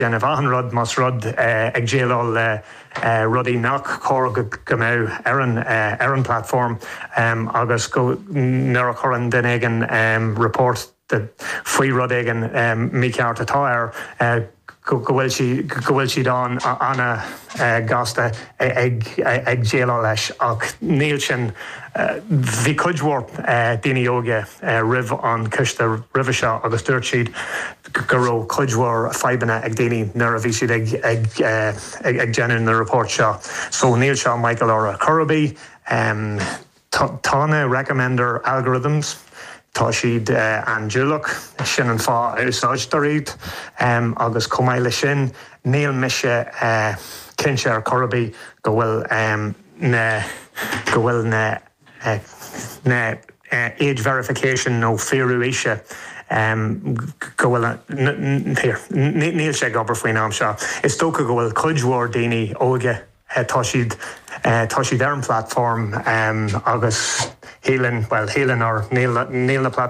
Déanamh ahan rud mas rud ag déalál rudí nach chóir go mbeadh ar an platform agus go nuair a churann den éigean report faoi rud éigean mí ceart atá ar go bhfuil siad anna gasta ag déalá leis ach níl sin bhí cuidmhór daoine óga rih an ciste rih seo agus dúirt siad go raibh cuidmhór feibanna ag daoine nuair a bhí siad ag déanann na report seo. So níl seo Michael Ora Curraby tána recommender algorithms. Tá siad an dúlach sin an fá úsáistearíd agus cumáile sin níl mise cinse ar Curraby go bhfuil na age verification nó fearú ise go bhfuil níl sé gobar faoin am seo. Is tócha go bhfuil cuidmhór daoine óige tá siad ar an platform agus héalann ar níl na platform